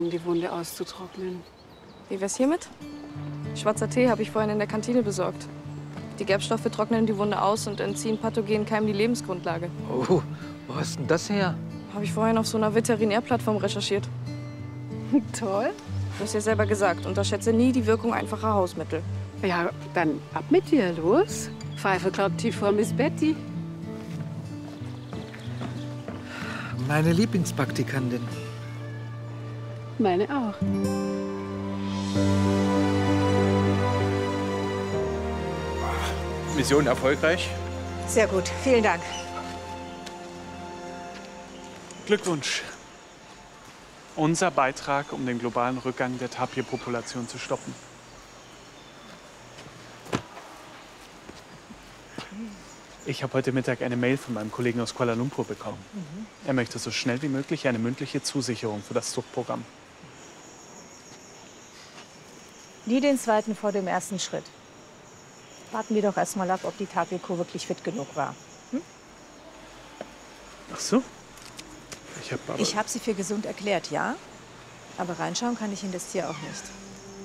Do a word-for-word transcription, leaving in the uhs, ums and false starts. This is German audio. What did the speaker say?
um die Wunde auszutrocknen. Wie wär's hiermit? Schwarzer Tee habe ich vorhin in der Kantine besorgt. Die Gerbstoffe trocknen die Wunde aus und entziehen pathogenen Keimen die Lebensgrundlage. Oh, wo hast denn das her? Habe ich vorhin auf so einer Veterinärplattform recherchiert. Toll. Du hast ja selber gesagt, unterschätze nie die Wirkung einfacher Hausmittel. Ja, dann ab mit dir, los. Pfeife glaubt tief vor Miss Betty. Meine Lieblingspraktikantin. Meine auch. Mission erfolgreich. Sehr gut, vielen Dank. Glückwunsch. Unser Beitrag, um den globalen Rückgang der Tapirpopulation zu stoppen. Ich habe heute Mittag eine Mail von meinem Kollegen aus Kuala Lumpur bekommen. Mhm. Er möchte so schnell wie möglich eine mündliche Zusicherung für das Zuchtprogramm. Nie den zweiten vor dem ersten Schritt. Warten wir doch erst mal ab, ob die Tapirkuh wirklich fit genug war. Hm? Ach so? Ich habe aber... Ich habe sie für gesund erklärt, ja. Aber reinschauen kann ich in das Tier auch nicht.